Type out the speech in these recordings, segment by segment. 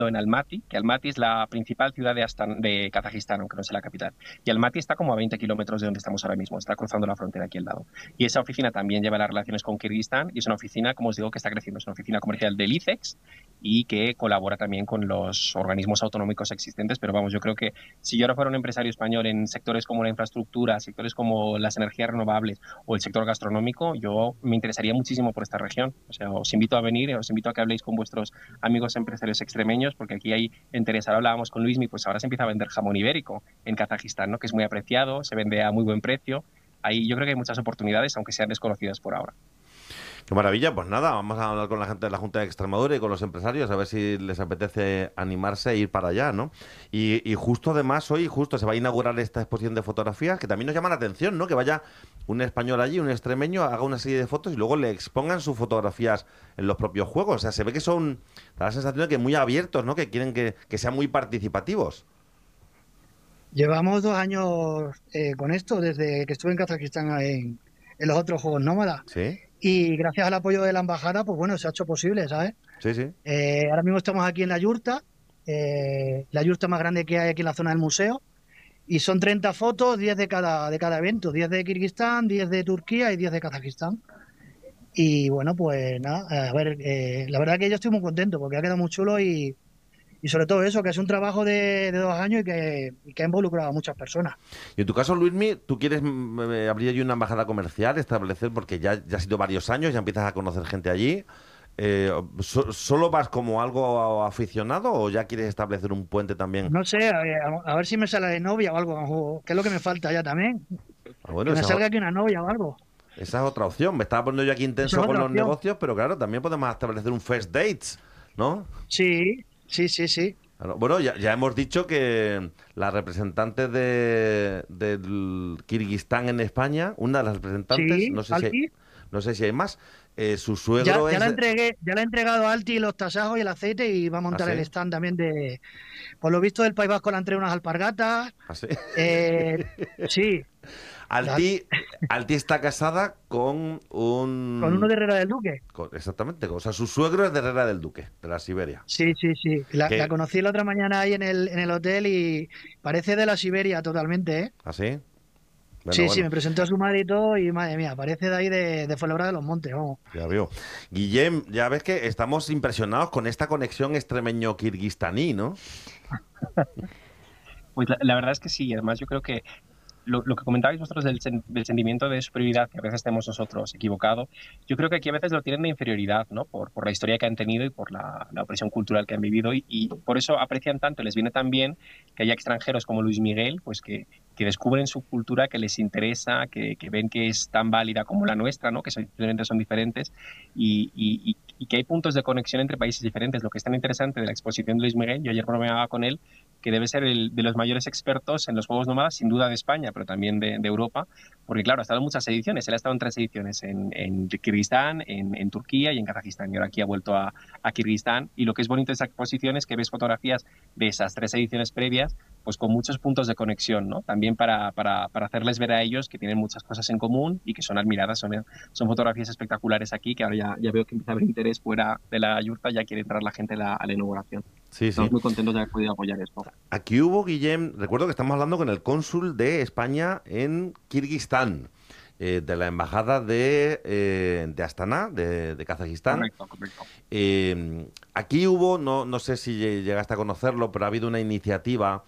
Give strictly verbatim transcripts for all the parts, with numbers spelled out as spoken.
en Almaty, que Almaty es la principal ciudad de, Astan de Kazajistán, aunque no sea la capital. Y Almaty está como a veinte kilómetros de donde estamos ahora mismo, está cruzando la frontera aquí al lado. Y esa oficina también lleva las relaciones con Kirguistán y es una oficina, como os digo, que está creciendo. Es una oficina comercial del ICEX y que colabora también con los organismos autonómicos existentes. Pero vamos, yo creo que si yo ahora fuera un empresario español en sectores como la infraestructura, sectores como las energías renovables o el sector gastronómico, yo me interesaría muchísimo por esta región. O sea, os invito a venir, os invito a que habléis con vuestros amigos empresarios extremeños, porque aquí hay interés. Ahora hablábamos con Luismi, pues ahora se empieza a vender jamón ibérico en Kazajistán, ¿no? Que es muy apreciado, se vende a muy buen precio. Ahí yo creo que hay muchas oportunidades, aunque sean desconocidas por ahora. Qué maravilla, pues nada, vamos a hablar con la gente de la Junta de Extremadura y con los empresarios a ver si les apetece animarse e ir para allá, ¿no? Y, y justo además hoy, justo se va a inaugurar esta exposición de fotografías que también nos llama la atención, ¿no? Que vaya un español allí, un extremeño, haga una serie de fotos y luego le expongan sus fotografías en los propios juegos. O sea, se ve que son, da la sensación de que muy abiertos, ¿no? Que quieren que, que sean muy participativos. Llevamos dos años eh, con esto, desde que estuve en Kazajistán en, en los otros Juegos Nómadas. Sí, Y gracias al apoyo de la embajada, pues bueno, se ha hecho posible, ¿sabes? sí, sí. Eh, ahora mismo estamos aquí en la yurta, eh, la yurta más grande que hay aquí en la zona del museo, y son treinta fotos, diez de cada, de cada evento, diez de Kirguistán, diez de Turquía y diez de Kazajistán. Y bueno, pues nada, a ver, eh, la verdad que yo estoy muy contento porque ha quedado muy chulo y, y sobre todo eso, que es un trabajo de, de dos años y que, y que ha involucrado a muchas personas. Y en tu caso, Luismi, ¿tú quieres mm, eh, abrir allí una embajada comercial, establecer, porque ya, ya has sido varios años, ya empiezas a conocer gente allí? Eh, so- ¿Solo vas como algo aficionado o ya quieres establecer un puente también? No sé, a ver, a ver si me sale de novia o algo, o qué es lo que me falta ya también. Ah, bueno, Que me esa, es o- salga aquí una novia o algo. esa es otra opción. Me estaba poniendo yo aquí Esa es intenso con otra los opción. negocios, pero claro, también podemos establecer un first dates, ¿no? Sí, sí, sí, sí. Claro. Bueno, ya, ya hemos dicho que la representante de, del Kirguistán en España, una de las representantes, Sí, no sé si hay, Alti. no sé si hay más, eh, su Ya, suegro ya es la de... entregué, ya la he entregado a Alti los tasajos y el aceite y va a ¿Ah, montar el sí? stand también de, por lo visto del País Vasco le han traído unas alpargatas. ¿Ah, sí? Eh, sí, la- Alti, Alti está casada con con uno un... de Herrera del Duque. con- exactamente, o sea, su suegro es de Herrera del Duque, de la Siberia. Sí, sí, sí. La, la ¿Qué? conocí la otra mañana ahí en el, en el hotel y parece de la Siberia totalmente, ¿eh? ¿Ah, sí? Bueno, Sí, sí, bueno, me presentó a su madre y todo y madre mía, parece de ahí de, de Fuenlabrada de los Montes, vamos. ya veo. Guillem, ya ves que estamos impresionados con esta conexión extremeño-kirguistaní, ¿no? Pues la, la verdad es que sí, además yo creo que lo, lo que comentabais vosotros del, sen- del sentimiento de superioridad que a veces tenemos nosotros equivocado, yo creo que aquí a veces lo tienen de inferioridad, ¿no? Por, por la historia que han tenido y por la, la opresión cultural que han vivido y, y por eso aprecian tanto, les viene tan bien que haya extranjeros como Luis Miguel, pues que, que descubren su cultura, que les interesa, que, que ven que es tan válida como la nuestra, ¿no? Que son diferentes, son diferentes y, y, y, y que hay puntos de conexión entre países diferentes. Lo que es tan interesante de la exposición de Luis Miguel, yo ayer bromeaba con él, que debe ser el de los mayores expertos en los Juegos Nómadas, sin duda de España, pero también de, de Europa, porque claro, ha estado en muchas ediciones, él ha estado en tres ediciones, en, en Kirguistán, en, en Turquía y en Kazajistán, y ahora aquí ha vuelto a, a Kirguistán, y lo que es bonito de esa exposición es que ves fotografías de esas tres ediciones previas, pues con muchos puntos de conexión, ¿no? También para, para, para hacerles ver a ellos que tienen muchas cosas en común y que son admiradas, son, son fotografías espectaculares aquí, que ahora ya, ya veo que empieza a haber interés fuera de la yurta, ya quiere entrar la gente a la, a la inauguración. Sí, sí. Estamos muy contentos de haber podido apoyar esto. Aquí hubo, Guillem, recuerdo que estamos hablando con el cónsul de España en Kirguistán, eh, de la embajada de, eh, de Astana, de, de Kazajistán. Correcto, correcto. Eh, aquí hubo, no, no sé si llegaste a conocerlo, pero ha habido una iniciativa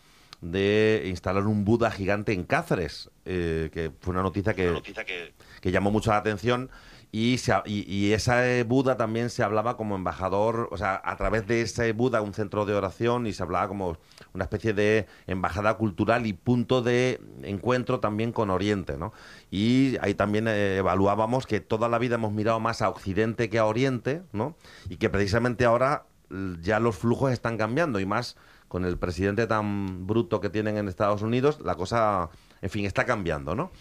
de instalar un Buda gigante en Cáceres, eh, que fue una noticia que, que llamó mucho la atención. Y, se, ha- y, y ese Buda también se hablaba como embajador, o sea, a través de ese Buda, un centro de oración, y se hablaba como una especie de embajada cultural y punto de encuentro también con Oriente, ¿no? Y ahí también eh, evaluábamos que toda la vida hemos mirado más a Occidente que a Oriente, ¿no? Y que precisamente ahora l- ya los flujos están cambiando y más con el presidente tan bruto que tienen en Estados Unidos, la cosa, en fin, está cambiando, ¿no?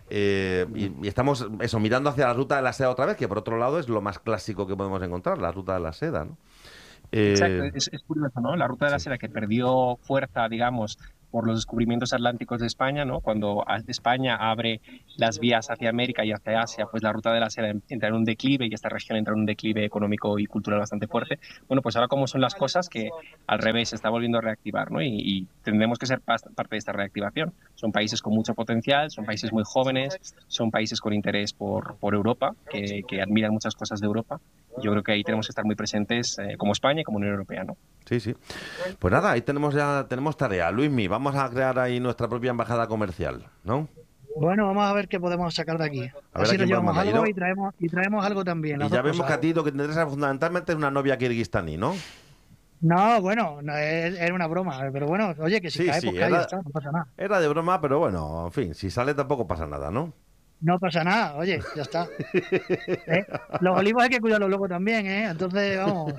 Eh, y, y estamos eso mirando hacia la ruta de la seda otra vez, que por otro lado es lo más clásico que podemos encontrar, la ruta de la seda, ¿no? Exacto, Eh, es, es curioso, ¿no? La ruta de la sí, seda que perdió fuerza, digamos, por los descubrimientos atlánticos de España, ¿no? Cuando España abre las vías hacia América y hacia Asia, pues la ruta de la seda entra en un declive y esta región entra en un declive económico y cultural bastante fuerte. Bueno, pues ahora cómo son las cosas que al revés se está volviendo a reactivar, ¿no? Y, y tendremos que ser parte de esta reactivación. Son países con mucho potencial, son países muy jóvenes, son países con interés por, por Europa, que, que admiran muchas cosas de Europa. Yo creo que ahí tenemos que estar muy presentes eh, como España y como Unión Europea, ¿no? Sí, sí. Pues nada, ahí tenemos ya tenemos tarea. Luismi, vamos a crear ahí nuestra propia embajada comercial, ¿no? Bueno, vamos a ver qué podemos sacar de aquí. A ver Así a nos quién llevamos podemos ir, algo ¿no? y traemos, y traemos algo también. Y las ya dos vemos cosas. que a ti lo que te interesa fundamentalmente es una novia kirguistaní, ¿no? No, bueno, no, es- era una broma. Pero bueno, oye, que si Sí, cae, sí, pues cae, ya era, está, no pasa nada. era de broma, pero bueno, en fin, si sale tampoco pasa nada, ¿no? No pasa nada, oye, ya está. ¿Eh? Los olivos hay que cuidarlos luego también, ¿eh? Entonces, vamos.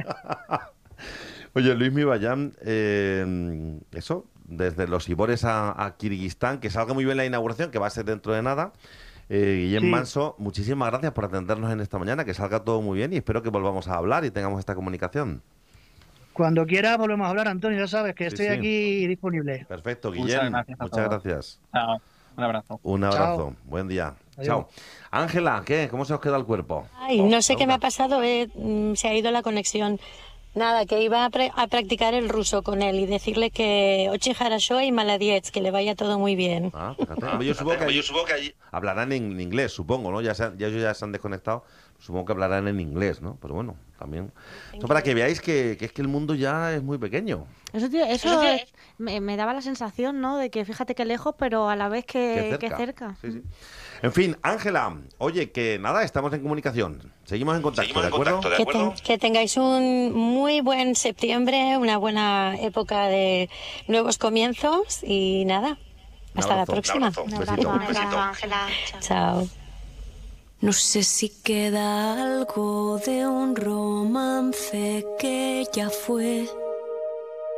Oye, Luismi Bayán, eh, eso, desde los Ibores a, a Kirguistán, que salga muy bien la inauguración, que va a ser dentro de nada. Eh, Guillem Sí. Manso, muchísimas gracias por atendernos en esta mañana, que salga todo muy bien y espero que volvamos a hablar y tengamos esta comunicación. Cuando quiera volvemos a hablar, Antonio, ya sabes que Sí, estoy sí. aquí disponible. Perfecto, Muchas Guillem, gracias a muchas todos. gracias. Chao. Un abrazo. Un Chao. abrazo, buen día. Adiós. Chao. Ángela, ¿qué? ¿Cómo se os queda el cuerpo? Ay, no sé qué me ha Laura. pasado, eh, mm, se ha ido la conexión. Nada, que iba a, pre- a practicar el ruso con él y decirle que Ochi Harasho y Maladietz, que le vaya todo muy bien. Ah, fíjate. Hombre, yo supongo que allí hablarán en inglés, supongo, ¿no? Ya, se han- ya ellos ya se han desconectado, supongo que hablarán en inglés, ¿no? Pero bueno, también. Eso para que veáis que, que es que el mundo ya es muy pequeño. Eso, tío, eso es- me, me daba la sensación, ¿no? De que fíjate que lejos, pero a la vez que, Que que cerca. cerca. Sí, sí. En fin, Ángela, oye, que nada, estamos en comunicación. Seguimos en contacto, ¿de acuerdo? Que, ten- que tengáis un muy buen septiembre, una buena época de nuevos comienzos y nada, Un hasta la abrazo, próxima. Un Un besito. abrazo, Ángela. Chao. No sé si queda algo de un romance que ya fue.